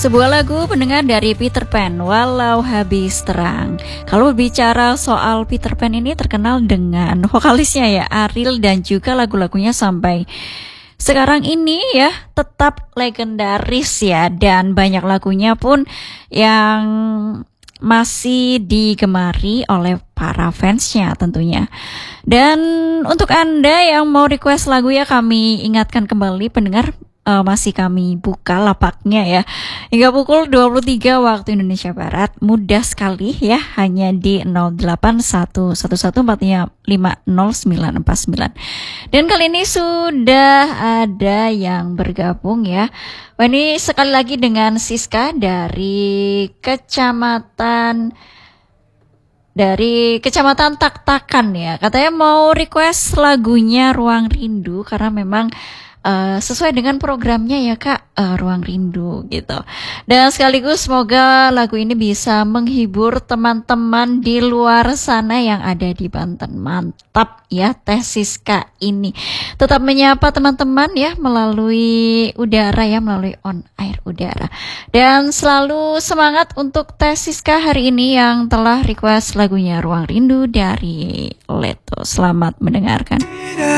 Sebuah lagu pendengar dari Peter Pan, Walau Habis Terang. Kalau berbicara soal Peter Pan ini terkenal dengan vokalisnya ya, Ariel, dan juga lagu-lagunya sampai sekarang ini ya tetap legendaris ya, dan banyak lagunya pun yang masih digemari oleh para fansnya tentunya. Dan untuk Anda yang mau request lagu ya, kami ingatkan kembali pendengar, masih kami buka lapaknya ya hingga pukul 23 waktu Indonesia Barat. Mudah sekali ya, hanya di 0811455099. Dan kali ini sudah ada yang bergabung ya. Wah, ini sekali lagi dengan Siska dari Kecamatan Tak-Takan ya. Katanya mau request lagunya Ruang Rindu karena memang sesuai dengan programnya ya Kak, Ruang Rindu gitu. Dan sekaligus semoga lagu ini bisa menghibur teman-teman di luar sana yang ada di Banten. Mantap ya Teh Siska ini. Tetap menyapa teman-teman ya melalui udara ya, melalui on air udara. Dan selalu semangat untuk Teh Siska hari ini yang telah request lagunya Ruang Rindu dari Leto. Selamat mendengarkan.